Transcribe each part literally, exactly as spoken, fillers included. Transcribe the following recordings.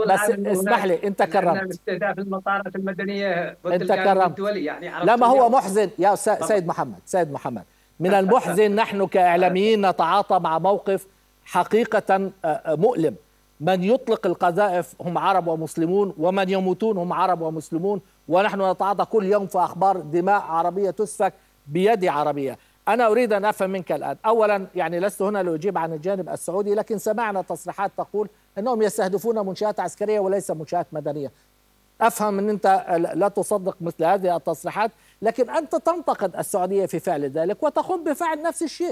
بس الآن أنه اسمح هناك لي، أنت أن كرمت استهداف المطارات المدنية ضد أنت القانون كرمت الدولي، يعني لا، عرفت ما هو اليوم. محزن يا سيد محمد، سيد محمد، من المحزن نحن كإعلاميين نتعاطى مع موقف حقيقة مؤلم. من يطلق القذائف هم عرب ومسلمون، ومن يموتون هم عرب ومسلمون، ونحن نتعاطى كل يوم في أخبار دماء عربية تسفك بيد عربية. أنا أريد أن أفهم منك الآن، أولا يعني لست هنا لأجيب عن الجانب السعودي، لكن سمعنا تصريحات تقول أنهم يستهدفون منشآت عسكرية وليس منشآت مدنية. أفهم أن أنت لا تصدق مثل هذه التصريحات، لكن أنت تنتقد السعودية في فعل ذلك وتقوم بفعل نفس الشيء.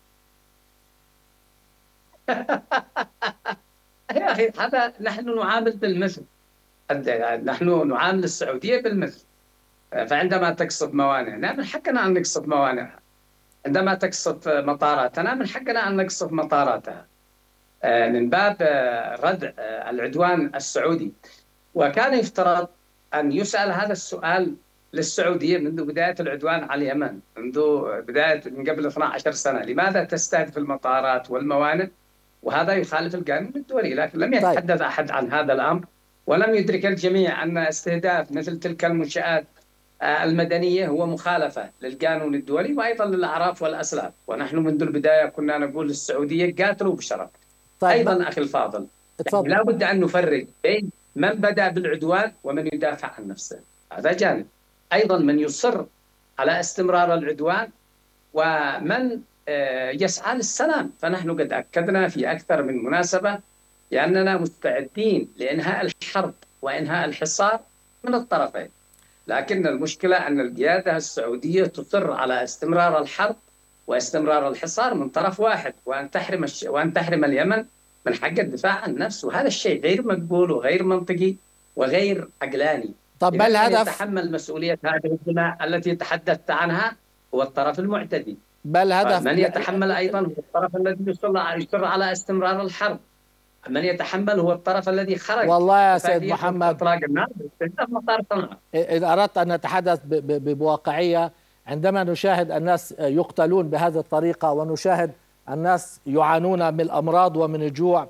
يا أخي هذا نحن نعامل بالمثل، نحن نعامل السعودية بالمثل. فعندما تقصف موانئنا من حقنا أن نقصف موانئها، عندما تقصف مطاراتنا من حقنا أن نقصف مطاراتها، من باب ردع العدوان السعودي. وكان يفترض أن يسأل هذا السؤال للسعودية منذ بداية العدوان على اليمن، منذ بداية من قبل اثنتي عشرة سنة، لماذا تستهدف المطارات والموانئ؟ وهذا يخالف القانون الدولي، لكن لم طيب. يتحدث أحد عن هذا الأمر، ولم يدرك الجميع أن استهداف مثل تلك المنشآت المدنية هو مخالفة للقانون الدولي وأيضا للأعراف والأسلاف. ونحن منذ البداية كنا نقول للسعودية قاتلوا بشرف. طيب أيضا أخي الفاضل، يعني اتفضل. لا بد أن نفرق بين من بدأ بالعدوان ومن يدافع عن نفسه، هذا جانب. أيضا من يصر على استمرار العدوان ومن يسعى للسلام. فنحن قد أكدنا في أكثر من مناسبة لأننا مستعدين لإنهاء الحرب وإنهاء الحصار من الطرفين، لكن المشكلة أن القيادة السعودية تصر على استمرار الحرب واستمرار الحصار من طرف واحد، وأن تحرم الش... وأن تحرم اليمن من حق الدفاع عن نفسه. وهذا الشيء غير مقبول وغير منطقي وغير عقلاني. طب ما إذا من الهدف؟ يتحمل مسؤولية هذه الدماء التي تحدثت عنها هو الطرف المعتدي. ما الهدف؟ من يتحمل أيضا هو الطرف الذي يصر على استمرار الحرب. من يتحمل هو الطرف الذي خرج والله يا سيد اتفاقية محمد، إطلاق النار باستهداف مطار صنعاء. إن أردت أن نتحدث بواقعية، عندما نشاهد الناس يقتلون بهذه الطريقة ونشاهد الناس يعانون من الأمراض ومن الجوع،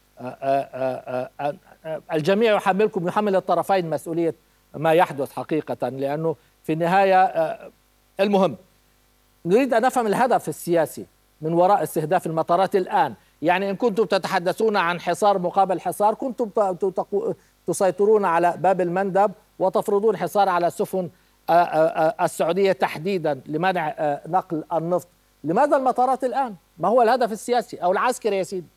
الجميع يحملكم، يحمل الطرفين مسؤولية ما يحدث حقيقة، لأنه في النهاية المهم نريد أن نفهم الهدف السياسي من وراء استهداف المطارات الآن. يعني إن كنتم تتحدثون عن حصار مقابل حصار، كنتم تسيطرون على باب المندب وتفرضون حصار على سفن السعودية تحديدا لمنع نقل النفط. لماذا المطارات الآن؟ ما هو الهدف السياسي أو العسكري يا سيدي؟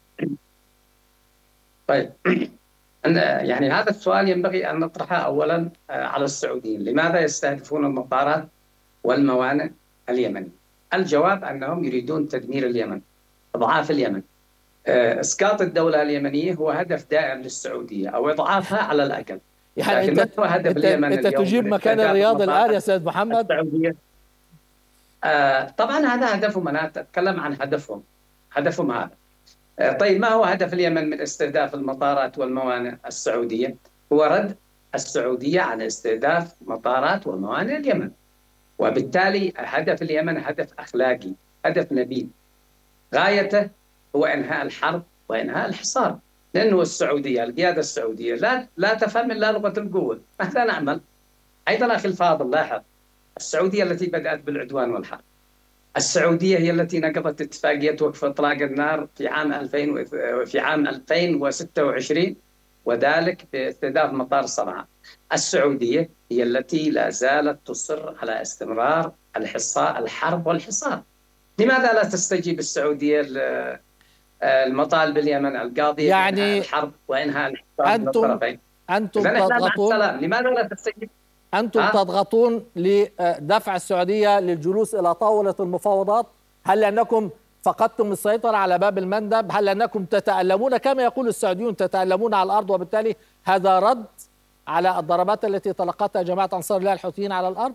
طيب يعني هذا السؤال ينبغي أن نطرحه أولا على السعوديين. لماذا يستهدفون المطارات والموانئ اليمنية؟ الجواب أنهم يريدون تدمير اليمن، إضعاف اليمن. إسقاط الدولة اليمنية هو هدف دائم للسعودية، أو إضعافها على الأقل. يعني أنت, هو هدف انت, اليمن انت اليوم تجيب من مكان استهداف الرياض الآن يا المطارات سيد محمد؟ السعودية. آه طبعا هذا هدفهم، أنا أتكلم عن هدفهم، هدفهم هذا. آه طيب ما هو هدف اليمن من استهداف المطارات والموانئ السعودية؟ هو رد السعودية على استهداف مطارات وموانئ اليمن. وبالتالي هدف اليمن هدف أخلاقي، هدف نبيل، غايته هو إنهاء الحرب وإنهاء الحصار. لأنه السعودية، القيادة السعودية لا لا تفهم إلا لغة القوة. ماذا نعمل؟ أيضا أخي الفاضل لاحظ، السعودية التي بدأت بالعدوان والحرب، السعودية هي التي نقضت اتفاقية وقف إطلاق النار في عام ألفين في عام ألفين وستة وعشرين، وذلك باستهداف مطار صنعاء. السعودية هي التي لا زالت تصر على استمرار الحصار، الحرب والحصار. لماذا لا تستجيب السعودية المطالب اليمن القاضية بإنهاء يعني الحرب وإنهاء الحصار من أنتم الطرفين؟ أنتم إذا نحن مع تضغطون السلام، لماذا لا تستجيب؟ أنتم ها؟ تضغطون لدفع السعودية للجلوس إلى طاولة المفاوضات؟ هل لأنكم فقدتم السيطرة على باب المندب؟ هل لأنكم تتألمون كما يقول السعوديون تتألمون على الأرض، وبالتالي هذا رد على الضربات التي تلقتها جماعة أنصار الله الحوثيين على الأرض؟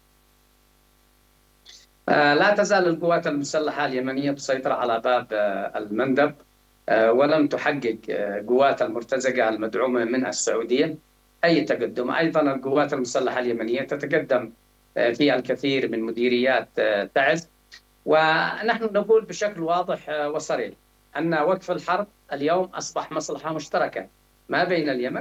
لا تزال القوات المسلحة اليمنية تسيطر على باب المندب، ولم تحقق قوات المرتزقة المدعومة من السعودية أي تقدم. أيضا القوات المسلحة اليمنية تتقدم في الكثير من مديريات تعز. ونحن نقول بشكل واضح وصريح أن وقف الحرب اليوم أصبح مصلحة مشتركة ما بين اليمن